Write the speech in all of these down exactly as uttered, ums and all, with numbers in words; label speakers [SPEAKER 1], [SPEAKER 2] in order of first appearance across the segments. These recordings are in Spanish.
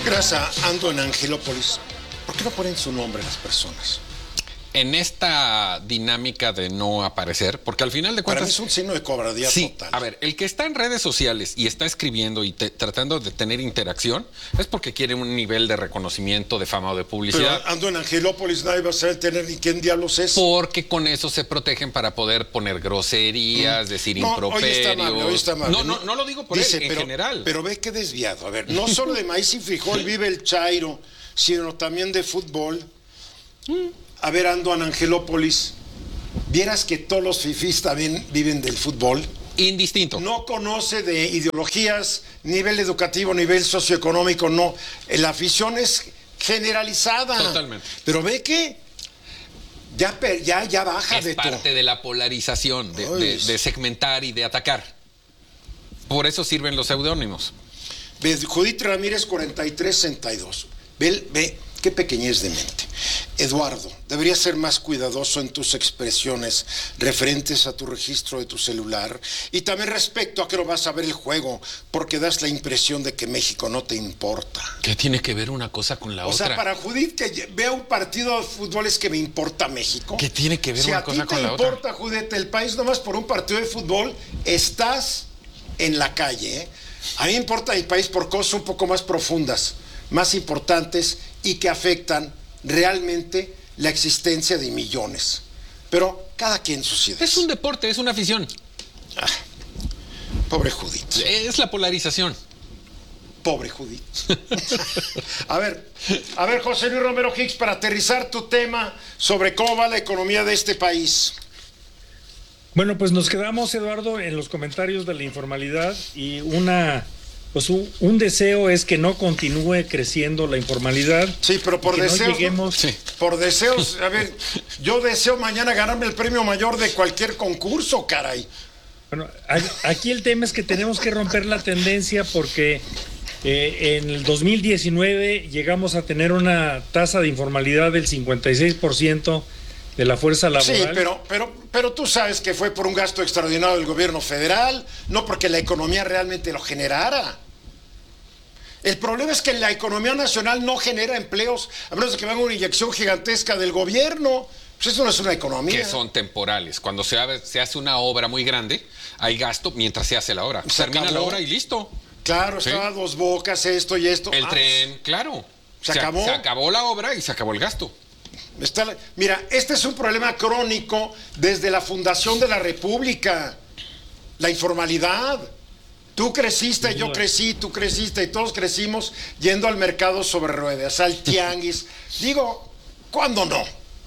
[SPEAKER 1] Gracias, ando en Angelópolis. ¿Por qué no ponen su nombre las personas?
[SPEAKER 2] En esta dinámica de no aparecer, porque al final de cuentas...
[SPEAKER 1] Para mí es un signo de cobardía
[SPEAKER 2] sí,
[SPEAKER 1] total.
[SPEAKER 2] A ver, el que está en redes sociales y está escribiendo y te, tratando de tener interacción es porque quiere un nivel de reconocimiento, de fama o de publicidad.
[SPEAKER 1] Pero ando en Angelópolis, nadie va a saber tener ni quién diablos es.
[SPEAKER 2] Porque con eso se protegen para poder poner groserías, mm. decir
[SPEAKER 1] no,
[SPEAKER 2] improperios.
[SPEAKER 1] Hoy está amable, hoy está amable.
[SPEAKER 2] No, no, no lo digo por
[SPEAKER 1] Dice,
[SPEAKER 2] él, en
[SPEAKER 1] pero,
[SPEAKER 2] general.
[SPEAKER 1] Pero ve qué desviado. A ver, no solo de maíz y frijol vive el Chairo, sino también de fútbol. Mm. A ver, ando en Angelópolis. ¿Vieras que todos los fifís también viven del fútbol?
[SPEAKER 2] Indistinto.
[SPEAKER 1] No conoce de ideologías, nivel educativo, nivel socioeconómico, no. La afición es generalizada.
[SPEAKER 2] Totalmente.
[SPEAKER 1] Pero ve que ya, ya, ya baja
[SPEAKER 2] es
[SPEAKER 1] de todo.
[SPEAKER 2] Es parte de la polarización, de, de, de segmentar y de atacar. Por eso sirven los seudónimos.
[SPEAKER 1] Ve, Judith Ramírez, cuarenta y tres sesenta y dos. Ve, ve. Qué pequeñez de mente. Eduardo, deberías ser más cuidadoso en tus expresiones referentes a tu registro de tu celular y también respecto a que no vas a ver el juego porque das la impresión de que México no te importa.
[SPEAKER 2] ¿Qué tiene que ver una cosa con la
[SPEAKER 1] o
[SPEAKER 2] otra?
[SPEAKER 1] O sea, para Judith que vea un partido de fútbol es que me importa México.
[SPEAKER 2] ¿Qué tiene que ver
[SPEAKER 1] si
[SPEAKER 2] una cosa con la otra?
[SPEAKER 1] Si a ti te importa, Judith, el país nomás por un partido de fútbol, estás en la calle. ¿eh? A mí me importa mi país por cosas un poco más profundas, más importantes y que afectan realmente la existencia de millones. Pero cada quien sus ideas.
[SPEAKER 2] Es un deporte, es una afición.
[SPEAKER 1] Ah, pobre Judith.
[SPEAKER 2] Es la polarización.
[SPEAKER 1] Pobre Judith. a ver, a ver, José Luis Romero Hicks, para aterrizar tu tema sobre cómo va la economía de este país.
[SPEAKER 3] Bueno, pues nos quedamos, Eduardo, en los comentarios de la informalidad y una... Pues un, un deseo es que no continúe creciendo la informalidad.
[SPEAKER 1] Sí, pero por deseos.
[SPEAKER 3] No lleguemos...
[SPEAKER 1] sí. Por deseos, a ver, yo deseo mañana ganarme el premio mayor de cualquier concurso, caray.
[SPEAKER 3] Bueno, aquí el tema es que tenemos que romper la tendencia porque eh, en el dos mil diecinueve llegamos a tener una tasa de informalidad del cincuenta y seis por ciento de la fuerza laboral.
[SPEAKER 1] Sí, pero, pero, pero tú sabes que fue por un gasto extraordinario del gobierno federal, no porque la economía realmente lo generara. El problema es que la economía nacional no genera empleos, a menos de que venga una inyección gigantesca del gobierno. Pues eso no es una economía.
[SPEAKER 2] Que son temporales. Cuando se, se hace una obra muy grande, hay gasto mientras se hace la obra. Se Termina acabó. la obra y listo.
[SPEAKER 1] Claro, ¿sí? Estaba Dos Bocas, esto y esto.
[SPEAKER 2] El
[SPEAKER 1] ah,
[SPEAKER 2] tren, claro.
[SPEAKER 1] Se, se acabó.
[SPEAKER 2] Se acabó la obra y se acabó el gasto.
[SPEAKER 1] Está, mira, este es un problema crónico desde la fundación de la República. La informalidad. Tú creciste, yo crecí, tú creciste y todos crecimos yendo al mercado sobre ruedas, al tianguis. Digo, ¿cuándo no?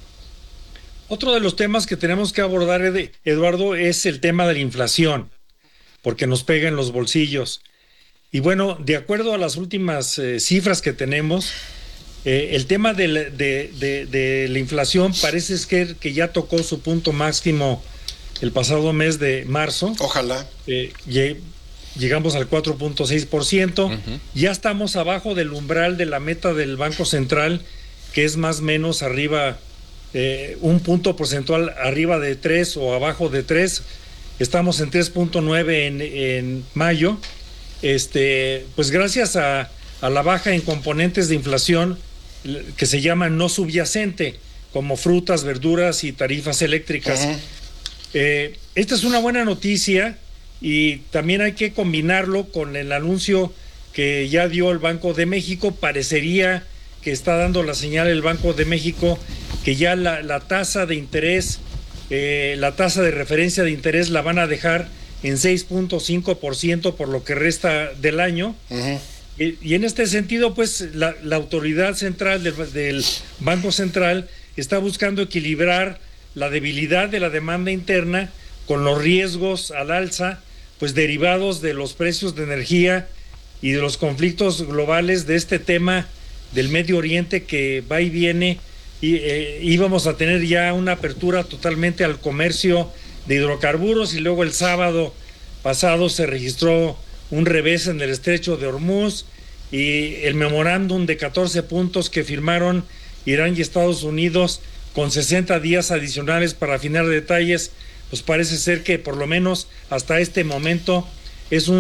[SPEAKER 3] Otro de los temas que tenemos que abordar, Eduardo, es el tema de la inflación, porque nos pega en los bolsillos. Y bueno, de acuerdo a las últimas eh, cifras que tenemos, eh, el tema de la, de, de, de la inflación parece que, que ya tocó su punto máximo el pasado mes de marzo.
[SPEAKER 1] Ojalá.
[SPEAKER 3] Eh, Llegamos al cuatro punto seis por ciento, uh-huh. Ya estamos abajo del umbral de la meta del Banco Central, que es más o menos arriba, eh, un punto porcentual arriba de tres o abajo de tres. Estamos en tres punto nueve en, en mayo. Este, pues gracias a, a la baja en componentes de inflación que se llama no subyacente, como frutas, verduras y tarifas eléctricas. Uh-huh. Eh, esta es una buena noticia. Y también hay que combinarlo con el anuncio que ya dio el Banco de México. Parecería que está dando la señal el Banco de México que ya la, la tasa de interés, eh, la tasa de referencia de interés la van a dejar en seis punto cinco por ciento por lo que resta del año. Uh-huh. Y, y en este sentido, pues la, la autoridad central del, del Banco Central está buscando equilibrar la debilidad de la demanda interna con los riesgos al alza, pues derivados de los precios de energía y de los conflictos globales de este tema del Medio Oriente que va y viene, y eh, íbamos a tener ya una apertura totalmente al comercio de hidrocarburos y luego el sábado pasado se registró un revés en el estrecho de Hormuz y el memorándum de catorce puntos que firmaron Irán y Estados Unidos con sesenta días adicionales para afinar detalles, pues parece ser que por lo menos hasta este momento es un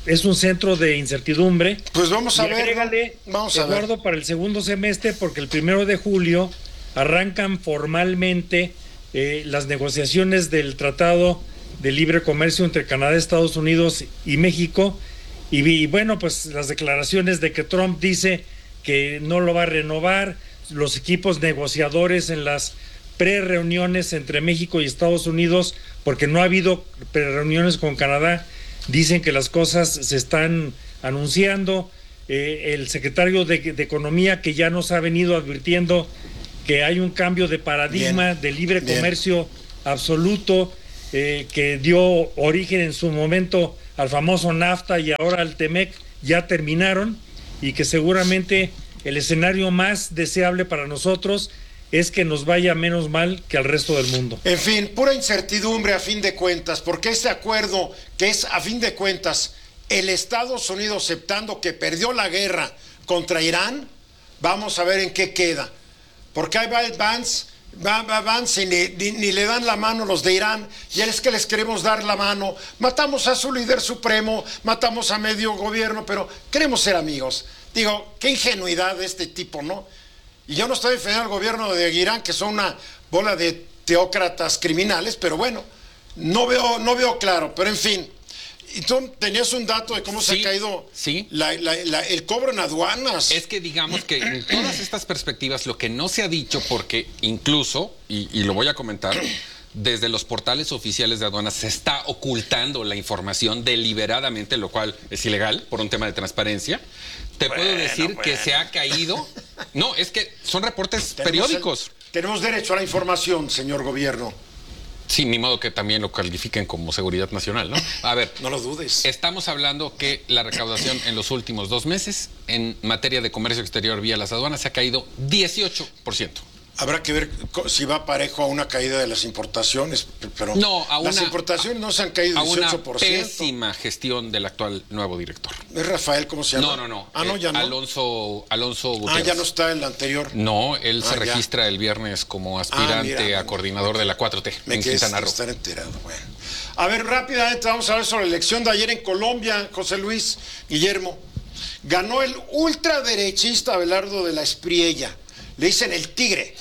[SPEAKER 3] es un centro de incertidumbre.
[SPEAKER 1] Pues vamos a
[SPEAKER 3] y
[SPEAKER 1] ver.
[SPEAKER 3] agrégale,
[SPEAKER 1] Vamos a
[SPEAKER 3] Eduardo,
[SPEAKER 1] ver.
[SPEAKER 3] para el segundo semestre, porque el primero de julio arrancan formalmente eh, las negociaciones del Tratado de Libre Comercio entre Canadá, Estados Unidos y México. Y, y bueno, pues las declaraciones de que Trump dice que no lo va a renovar, los equipos negociadores en las pre-reuniones entre México y Estados Unidos, porque no ha habido pre-reuniones con Canadá, dicen que las cosas se están anunciando. Eh, el secretario de, de Economía, que ya nos ha venido advirtiendo que hay un cambio de paradigma bien, de libre bien. comercio absoluto, eh, que dio origen en su momento al famoso NAFTA y ahora al TEMEC, ya terminaron, y que seguramente el escenario más deseable para nosotros es que nos vaya menos mal que al resto del mundo.
[SPEAKER 1] En fin, pura incertidumbre a fin de cuentas, porque este acuerdo que es a fin de cuentas el Estados Unidos aceptando que perdió la guerra contra Irán, vamos a ver en qué queda. Porque ahí va el Vance, va, va Vance y ni, ni, ni le dan la mano los de Irán, y es que les queremos dar la mano. Matamos a su líder supremo, matamos a medio gobierno, pero queremos ser amigos. Digo, qué ingenuidad de este tipo, ¿no? Y yo no estoy defendiendo al gobierno de Irán, que son una bola de teócratas criminales, pero bueno, no veo, no veo claro, pero en fin. Y tú tenías un dato de cómo sí, se ha caído
[SPEAKER 2] sí.
[SPEAKER 1] la, la, la, el cobro en aduanas.
[SPEAKER 2] Es que digamos que en todas estas perspectivas lo que no se ha dicho, porque incluso, y, y lo voy a comentar, desde los portales oficiales de aduanas se está ocultando la información deliberadamente, lo cual es ilegal por un tema de transparencia. Te bueno, puedo decir bueno. que se ha caído. No, es que son reportes tenemos periódicos.
[SPEAKER 1] El, tenemos derecho a la información, señor gobierno.
[SPEAKER 2] Sí, ni modo que también lo califiquen como seguridad nacional, ¿no? A ver.
[SPEAKER 1] No lo dudes.
[SPEAKER 2] Estamos hablando que la recaudación en los últimos dos meses en materia de comercio exterior vía las aduanas se ha caído dieciocho por ciento.
[SPEAKER 1] Habrá que ver si va parejo a una caída de las importaciones, pero
[SPEAKER 2] no, a una,
[SPEAKER 1] las importaciones no se han caído dieciocho por ciento.
[SPEAKER 2] A una pésima gestión del actual nuevo director.
[SPEAKER 1] ¿Es Rafael, cómo se llama?
[SPEAKER 2] No, no, no.
[SPEAKER 1] Ah, no, ya no.
[SPEAKER 2] Alonso, Alonso Gutiérrez.
[SPEAKER 1] Ah, ya no está el anterior.
[SPEAKER 2] No, él
[SPEAKER 1] ah,
[SPEAKER 2] se
[SPEAKER 1] ya.
[SPEAKER 2] registra el viernes como aspirante ah, mira, a coordinador de la cuatro T
[SPEAKER 1] me
[SPEAKER 2] en Quintana Roo.
[SPEAKER 1] Estar enterado, bueno. A ver, rápidamente vamos a ver sobre la elección de ayer en Colombia, José Luis Guillermo. Ganó el ultraderechista Abelardo de la Espriella. Le dicen el tigre.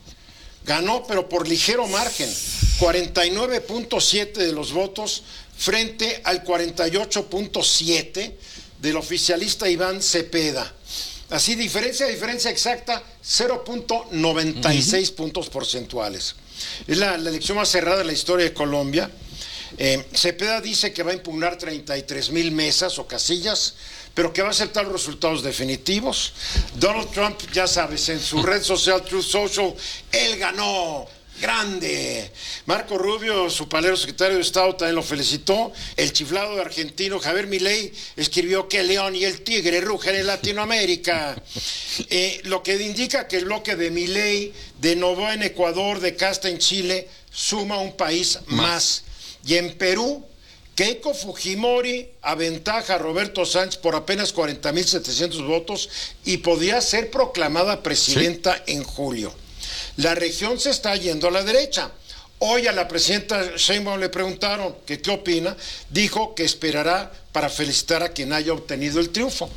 [SPEAKER 1] Ganó, pero por ligero margen, cuarenta y nueve punto siete de los votos frente al cuarenta y ocho punto siete del oficialista Iván Cepeda. Así, diferencia, diferencia exacta, cero punto noventa y seis uh-huh. puntos porcentuales. Es la, la elección más cerrada de la historia de Colombia. Eh, Cepeda dice que va a impugnar treinta y tres mil mesas o casillas, pero que va a aceptar los resultados definitivos. Donald Trump, ya sabes, en su red social Truth Social, él ganó, grande. Marco Rubio, su palero secretario de Estado, también lo felicitó. El chiflado argentino Javier Milei escribió que el león y el tigre rugen en Latinoamérica. Eh, lo que indica que el bloque de Milei, de Novoa en Ecuador, de Casta en Chile, suma un país más. más. Y en Perú, Keiko Fujimori aventaja a Roberto Sánchez por apenas cuarenta mil setecientos votos y podría ser proclamada presidenta ¿Sí? en julio. La región se está yendo a la derecha. Hoy a la presidenta Sheinbaum le preguntaron que qué opina. Dijo que esperará para felicitar a quien haya obtenido el triunfo.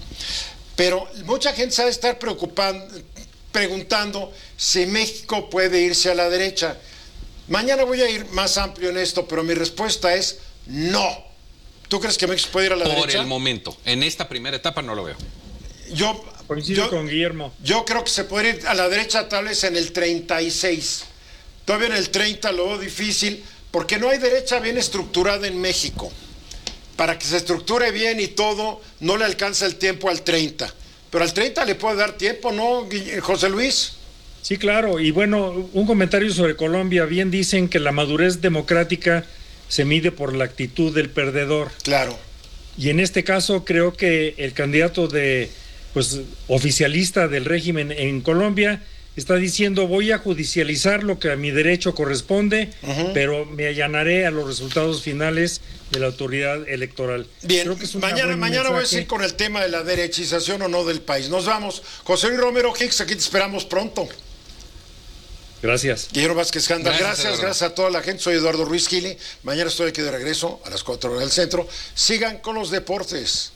[SPEAKER 1] Pero mucha gente se ha de estar preocupando, preguntando si México puede irse a la derecha. Mañana voy a ir más amplio en esto, pero mi respuesta es no. ¿Tú crees que México puede ir a la
[SPEAKER 2] Por
[SPEAKER 1] derecha?
[SPEAKER 2] Por el momento. En esta primera etapa no lo veo.
[SPEAKER 1] Yo,
[SPEAKER 3] Coincido
[SPEAKER 1] yo,
[SPEAKER 3] con Guillermo.
[SPEAKER 1] Yo creo que se puede ir a la derecha tal vez en el treinta y seis. Todavía en el treinta lo veo difícil, porque no hay derecha bien estructurada en México. Para que se estructure bien y todo, no le alcanza el tiempo al treinta. Pero al treinta le puede dar tiempo, ¿no, José Luis?
[SPEAKER 3] Sí, claro. Y bueno, un comentario sobre Colombia. Bien dicen que la madurez democrática se mide por la actitud del perdedor.
[SPEAKER 1] Claro.
[SPEAKER 3] Y en este caso creo que el candidato de pues oficialista del régimen en Colombia está diciendo: voy a judicializar lo que a mi derecho corresponde, uh-huh. pero me allanaré a los resultados finales de la autoridad electoral.
[SPEAKER 1] Bien,
[SPEAKER 3] creo que es
[SPEAKER 1] mañana, mañana voy a seguir con el tema de la derechización o no del país. Nos vamos. José Luis Romero Hicks, aquí te esperamos pronto.
[SPEAKER 3] Gracias.
[SPEAKER 1] Guillermo Vázquez Janda, gracias,
[SPEAKER 2] Gracias,
[SPEAKER 1] gracias a toda la gente. Soy Eduardo Ruiz Gili. Mañana estoy aquí de regreso a las cuatro horas del centro. Sigan con los deportes.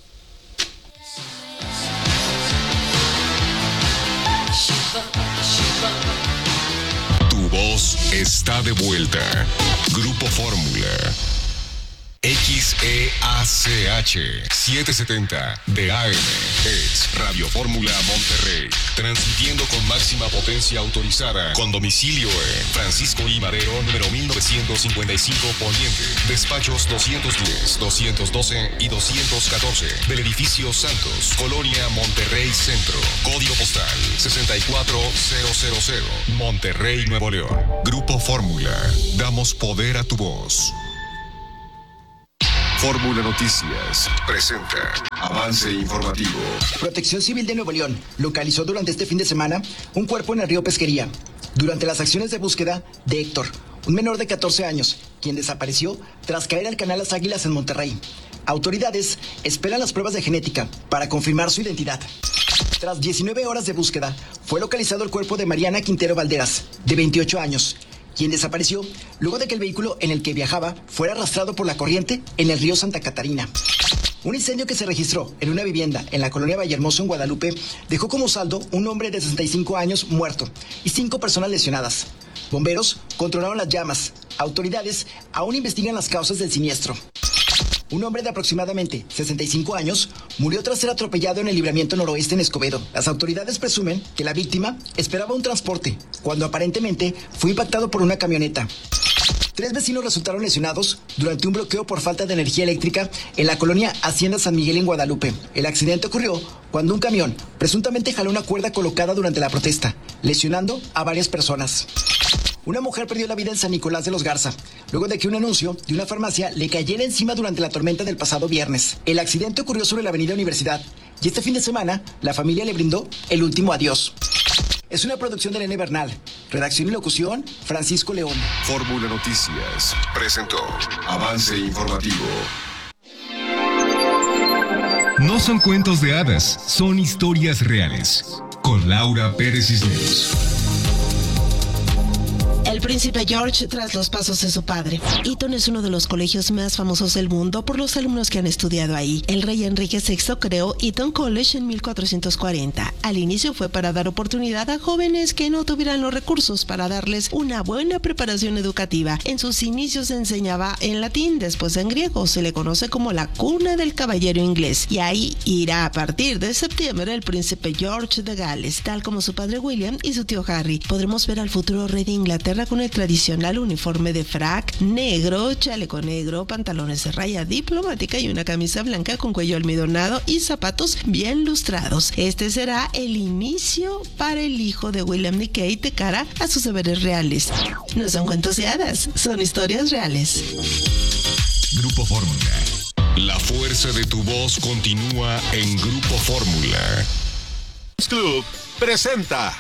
[SPEAKER 4] Tu voz está de vuelta. Grupo Fórmula. X E A C H setecientos setenta de A M es Radio Fórmula Monterrey, transmitiendo con máxima potencia autorizada, con domicilio en Francisco I. Madero, número mil novecientos cincuenta y cinco Poniente, despachos doscientos diez, doscientos doce y doscientos catorce, del edificio Santos, Colonia Monterrey Centro, código postal sesenta y cuatro mil, Monterrey, Nuevo León. Grupo Fórmula, damos poder a tu voz. Fórmula Noticias presenta avance informativo.
[SPEAKER 5] Protección Civil de Nuevo León localizó durante este fin de semana un cuerpo en el río Pesquería durante las acciones de búsqueda de Héctor, un menor de catorce años, quien desapareció tras caer al canal Las Águilas en Monterrey. Autoridades esperan las pruebas de genética para confirmar su identidad. Tras diecinueve horas de búsqueda, fue localizado el cuerpo de Mariana Quintero Valderas, de veintiocho años, quien desapareció luego de que el vehículo en el que viajaba fuera arrastrado por la corriente en el río Santa Catarina. Un incendio que se registró en una vivienda en la colonia Vallehermoso, en Guadalupe, dejó como saldo un hombre de sesenta y cinco años muerto y cinco personas lesionadas. Bomberos controlaron las llamas. Autoridades aún investigan las causas del siniestro. Un hombre de aproximadamente sesenta y cinco años murió tras ser atropellado en el libramiento noroeste en Escobedo. Las autoridades presumen que la víctima esperaba un transporte, cuando aparentemente fue impactado por una camioneta. Tres vecinos resultaron lesionados durante un bloqueo por falta de energía eléctrica en la colonia Hacienda San Miguel en Guadalupe. El accidente ocurrió cuando un camión presuntamente jaló una cuerda colocada durante la protesta, lesionando a varias personas. Una mujer perdió la vida en San Nicolás de los Garza, luego de que un anuncio de una farmacia le cayera encima durante la tormenta del pasado viernes. El accidente ocurrió sobre la avenida Universidad, y este fin de semana la familia le brindó el último adiós. Es una producción de Elena Bernal. Redacción y locución, Francisco León.
[SPEAKER 4] Fórmula Noticias presentó avance informativo. No son cuentos de hadas, son historias reales. Con Laura Pérez Cisneros.
[SPEAKER 6] El príncipe George tras los pasos de su padre. Eton es uno de los colegios más famosos del mundo por los alumnos que han estudiado ahí. El rey Enrique sexto creó Eton College en mil cuatrocientos cuarenta. Al inicio fue para dar oportunidad a jóvenes que no tuvieran los recursos para darles una buena preparación educativa. En sus inicios se enseñaba en latín, después en griego. Se le conoce como la cuna del caballero inglés. Y ahí irá a partir de septiembre el príncipe George de Gales, tal como su padre William y su tío Harry. Podremos ver al futuro rey de Inglaterra con el tradicional uniforme de frac negro, chaleco negro, pantalones de raya diplomática y una camisa blanca con cuello almidonado y zapatos bien lustrados. Este será el inicio para el hijo de William y Kate de cara a sus deberes reales. No son cuentos de hadas, son historias reales.
[SPEAKER 4] Grupo Fórmula. La fuerza de tu voz continúa en Grupo Fórmula.
[SPEAKER 7] Club presenta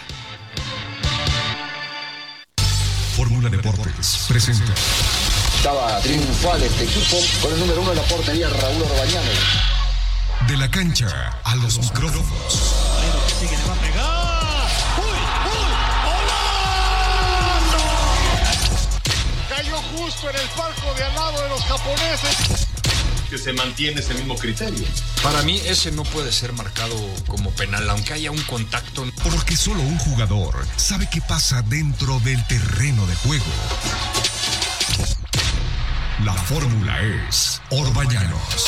[SPEAKER 4] Fórmula Deportes presenta.
[SPEAKER 8] Estaba triunfal este equipo con el número uno en la portería, Raúl Orbañano.
[SPEAKER 4] De la cancha a los micrófonos.
[SPEAKER 9] Sí que le va a pegar. ¡Uy, uy! ¡Golazo! Cayó justo en el palco de al lado de los japoneses.
[SPEAKER 7] Que se mantiene ese mismo criterio.
[SPEAKER 10] Para mí ese no puede ser marcado como penal, aunque haya un contacto.
[SPEAKER 4] Porque solo un jugador sabe qué pasa dentro del terreno de juego. La fórmula es Orbañanos.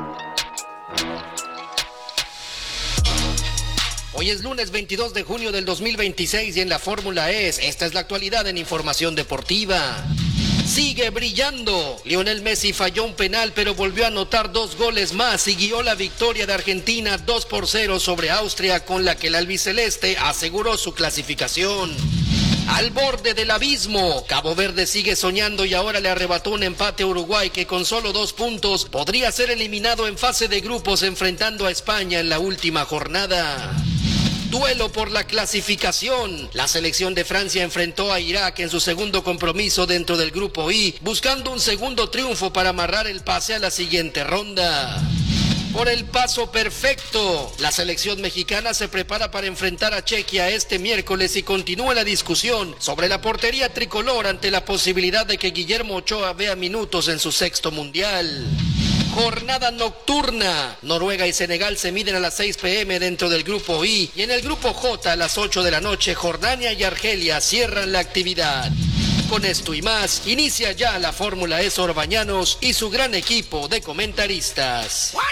[SPEAKER 11] Hoy es lunes veintidós de junio del dos mil veintiséis y en la fórmula es, esta es la actualidad en información deportiva. Sigue brillando. Lionel Messi falló un penal, pero volvió a anotar dos goles más y guió la victoria de Argentina dos por cero sobre Austria, con la que el albiceleste aseguró su clasificación. Al borde del abismo, Cabo Verde sigue soñando y ahora le arrebató un empate a Uruguay, que con solo dos puntos podría ser eliminado en fase de grupos enfrentando a España en la última jornada. Duelo por la clasificación. La selección de Francia enfrentó a Irak en su segundo compromiso dentro del grupo I, buscando un segundo triunfo para amarrar el pase a la siguiente ronda. por el paso perfecto. La selección mexicana se prepara para enfrentar a Chequia este miércoles y continúa la discusión sobre la portería tricolor ante la posibilidad de que Guillermo Ochoa vea minutos en su sexto mundial. Jornada nocturna. Noruega y Senegal se miden a las seis pe eme dentro del grupo I y en el grupo J a las ocho de la noche Jordania y Argelia cierran la actividad. Con esto y más, inicia ya la Fórmula E Sor Bañanos y su gran equipo de comentaristas.